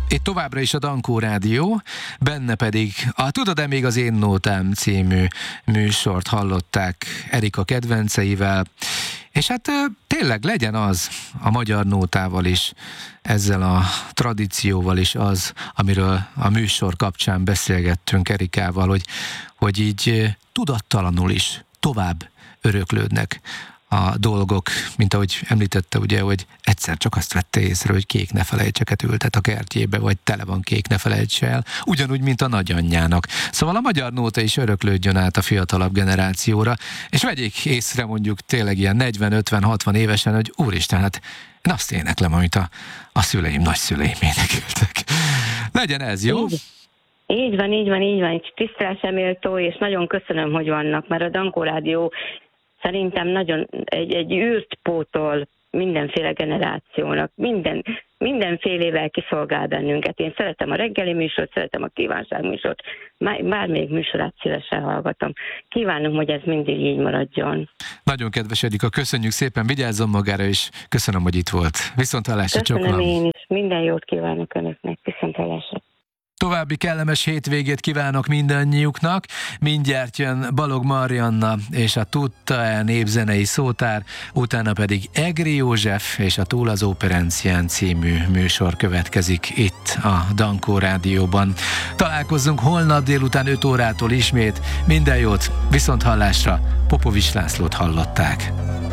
Itt továbbra is a Dankó Rádió, benne pedig a Tudod-e még az én nótám című műsort hallották Erika kedvenceivel, és hát tényleg legyen az a magyar nótával is, ezzel a tradícióval is az, amiről a műsor kapcsán beszélgettünk Erikával, hogy így tudattalanul is tovább öröklődnek a dolgok, mint ahogy említette, ugye, hogy egyszer csak azt vette észre, hogy kék ne felejtseket ültet a kertjébe, vagy tele van kék ne felejts el, ugyanúgy, mint a nagyanyjának. Szóval a magyar nóta is öröklődjön át a fiatalabb generációra, és vegyék észre mondjuk tényleg ilyen 40-50-60 évesen, hogy úristen, hát én azt éneklem, amit a szüleim, nagyszüleim énekeltek. Legyen ez, jó? Így van, tiszteleteméltó, és nagyon köszönöm, hogy vannak, mert a Dankó Rádió szerintem nagyon egy űrt pótol mindenféle generációnak, mindenfélével kiszolgál bennünket. Én szeretem a reggeli műsort, szeretem a kívánságműsort, bármelyik műsorát szívesen hallgatom. Kívánom, hogy ez mindig így maradjon. Nagyon kedves Erika, köszönjük szépen, vigyázzon magára, és köszönöm, hogy itt volt. Viszonthallásra, csokolom. Köszönöm én is, minden jót kívánok Önöknek, viszonthallásra. További kellemes hétvégét kívánok mindannyiuknak. Mindjárt jön Balog Marianna és a Tudta-e népzenei szótár, utána pedig Egri József és a Túl az Óperencián című műsor következik itt a Dankó Rádióban. Találkozzunk holnap délután 5 órától ismét. Minden jót, viszonthallásra. Popovics Lászlót hallották.